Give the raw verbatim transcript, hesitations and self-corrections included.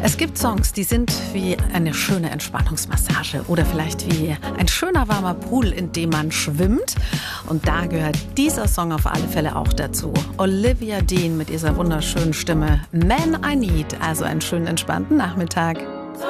Es gibt Songs, die sind wie eine schöne Entspannungsmassage oder vielleicht wie ein schöner warmer Pool, in dem man schwimmt. Und da gehört dieser Song auf alle Fälle auch dazu. Olivia Dean mit dieser wunderschönen Stimme. Man I Need, also einen schönen entspannten Nachmittag.